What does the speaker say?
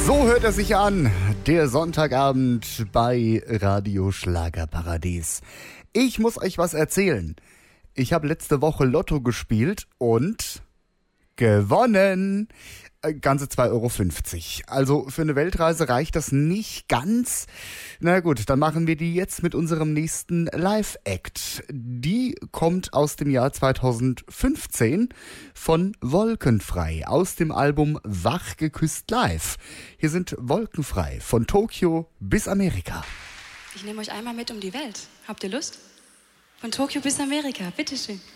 So hört er sich an, der Sonntagabend bei Radio Schlagerparadies. Ich muss euch was erzählen. Ich habe letzte Woche Lotto gespielt und gewonnen. Ganze 2,50 €. Also für eine Weltreise reicht das nicht ganz. Na gut, dann machen wir die jetzt mit unserem nächsten Live-Act. Die kommt aus dem Jahr 2015 von Wolkenfrei aus dem Album Wach geküsst live. Hier sind Wolkenfrei von Tokio bis Amerika. Ich nehme euch einmal mit um die Welt. Habt ihr Lust? Von Tokio bis Amerika, bitteschön.